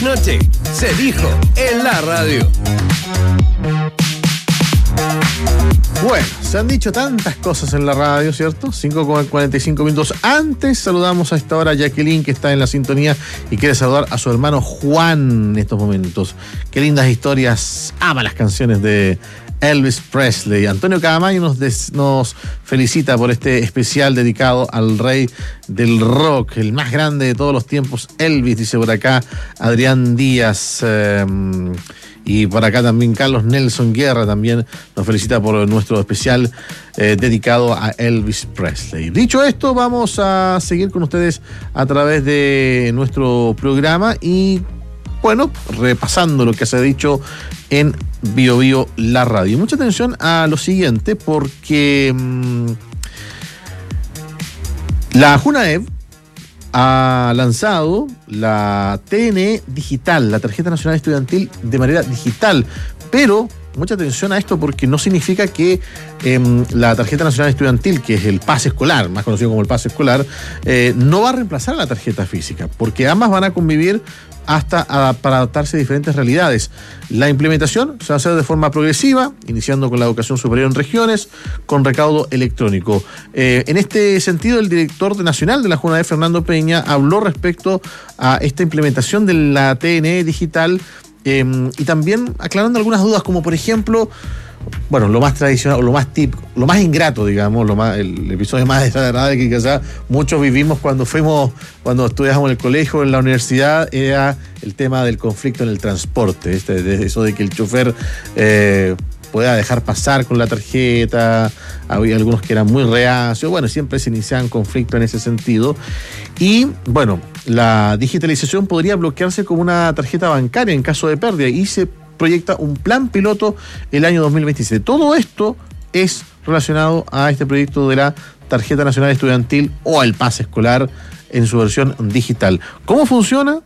Noche se dijo en la radio. Bueno, se han dicho tantas cosas en la radio, ¿cierto? 5:45 antes. Saludamos a esta hora a Jacqueline, que está en la sintonía y quiere saludar a su hermano Juan en estos momentos. Qué lindas historias. Ama las canciones de Elvis Presley. Antonio Caamaño nos felicita por este especial dedicado al rey del rock, el más grande de todos los tiempos, Elvis, dice por acá Adrián Díaz. Y por acá también Carlos Nelson Guerra también nos felicita por nuestro especial dedicado a Elvis Presley. Dicho esto, vamos a seguir con ustedes a través de nuestro programa y, bueno, repasando lo que se ha dicho en Bio Bio, la radio. Mucha atención a lo siguiente, porque la Junaev ha lanzado la TNE digital, la Tarjeta Nacional Estudiantil, de manera digital, pero mucha atención a esto porque no significa que la Tarjeta Nacional Estudiantil, que es el pase escolar, más conocido como el pase escolar, no va a reemplazar a la tarjeta física, porque ambas van a convivir para adaptarse a diferentes realidades. La implementación se va a hacer de forma progresiva, iniciando con la educación superior en regiones, con recaudo electrónico. En este sentido, el director nacional de la Junaev, Fernando Peña, habló respecto a esta implementación de la TNE digital y también aclarando algunas dudas, como por ejemplo, bueno, lo más tradicional, o lo más típico, lo más ingrato, digamos, el episodio más desagradable que quizás muchos vivimos cuando estudiábamos en el colegio, en la universidad, era el tema del conflicto en el transporte, eso de que el chofer pueda dejar pasar con la tarjeta. Había algunos que eran muy reacios, bueno, siempre se iniciaban conflictos en ese sentido. Y bueno, la digitalización podría bloquearse como una tarjeta bancaria en caso de pérdida, y se proyecta un plan piloto el año 2027. Todo esto es relacionado a este proyecto de la Tarjeta Nacional Estudiantil o el pase escolar en su versión digital. ¿Cómo funciona?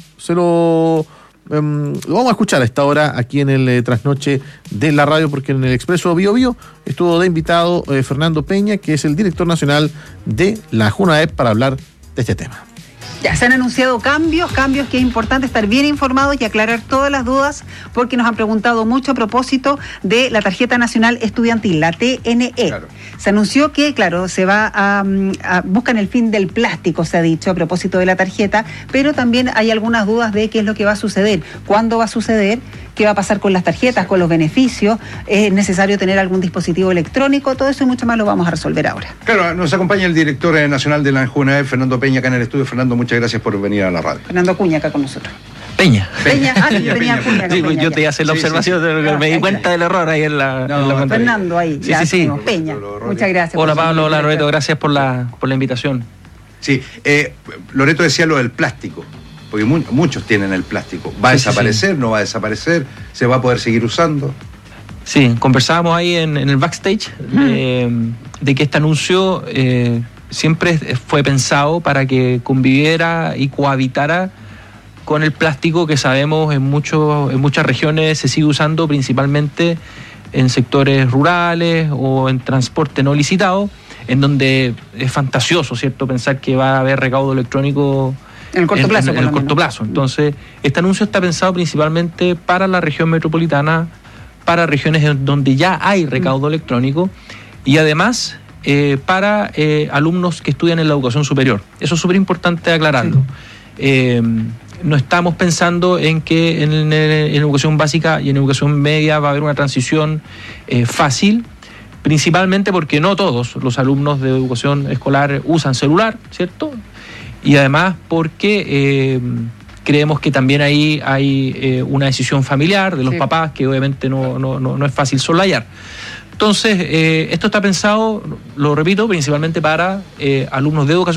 Lo vamos a escuchar a esta hora aquí en el Trasnoche de la radio, porque en el Expreso Bio Bio estuvo de invitado Fernando Peña, que es el director nacional de la Junaev, para hablar de este tema. Ya se han anunciado cambios que es importante estar bien informados y aclarar todas las dudas, porque nos han preguntado mucho a propósito de la Tarjeta Nacional Estudiantil, la TNE. Claro. Se anunció que, claro, se va buscan el fin del plástico, se ha dicho, a propósito de la tarjeta, pero también hay algunas dudas de qué es lo que va a suceder, cuándo va a suceder, qué va a pasar con las tarjetas, con los beneficios, es necesario tener algún dispositivo electrónico, todo eso y mucho más lo vamos a resolver ahora. Claro, nos acompaña el director nacional de la Junaev, Fernando Peña, acá en el estudio. Fernando, muchas gracias por venir a la radio. Fernando Acuña acá con nosotros. Peña. Yo tenía Acuña. Sí, yo te iba a hacer la observación, me di cuenta del error ahí en la pantalla. Fernando ahí. Sí. Peña, muchas gracias. Hola Pablo, hola Loreto, gracias por la invitación. Sí, Loreto decía lo del plástico, porque muchos tienen el plástico. ¿Va a desaparecer? ¿No va a desaparecer? ¿Se va a poder seguir usando? Sí, conversábamos ahí en el backstage de que este anuncio siempre fue pensado para que conviviera y cohabitara con el plástico que sabemos en muchas regiones se sigue usando, principalmente en sectores rurales o en transporte no licitado, en donde es fantasioso, ¿cierto?, pensar que va a haber recaudo electrónico en el corto plazo. Entonces, este anuncio está pensado principalmente para la región metropolitana, para regiones donde ya hay recaudo electrónico, y además para alumnos que estudian en la educación superior. Eso es súper importante aclararlo. Sí. No estamos pensando en que en educación básica y en educación media va a haber una transición fácil, principalmente porque no todos los alumnos de educación escolar usan celular, ¿cierto? Y además porque creemos que también ahí hay una decisión familiar de los papás que obviamente no es fácil soslayar. Entonces, esto está pensado, lo repito, principalmente para alumnos de educación